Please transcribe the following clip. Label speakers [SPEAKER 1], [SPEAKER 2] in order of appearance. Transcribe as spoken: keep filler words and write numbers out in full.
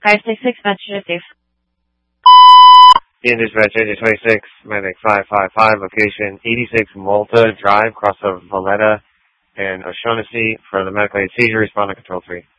[SPEAKER 1] five six six, message received.
[SPEAKER 2] In dispatch, engine twenty-six, medic five five five, location eighty-six Malta Drive, cross of Valletta and O'Shaughnessy for the medical aid seizure, respond to control three.